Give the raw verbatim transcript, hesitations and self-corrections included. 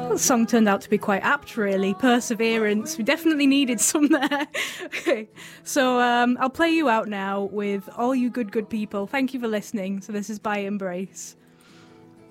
The song turned out to be quite apt, really. Perseverance. We definitely needed some there. Okay, so um, I'll play you out now with All You Good Good People. Thank you for listening. So this is By Embrace.